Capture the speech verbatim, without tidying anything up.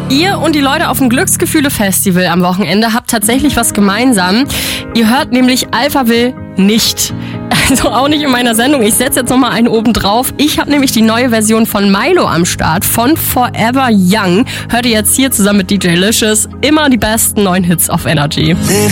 Ihr und die Leute auf dem Glücksgefühle-Festival am Wochenende habt tatsächlich was gemeinsam. Ihr hört nämlich Alphaville nicht. Also auch nicht in meiner Sendung. Ich setze jetzt nochmal einen oben drauf. Ich habe nämlich die neue Version von Milo am Start, von Forever Young. Hört ihr jetzt hier zusammen mit D J Licious immer die besten neuen Hits auf Energy.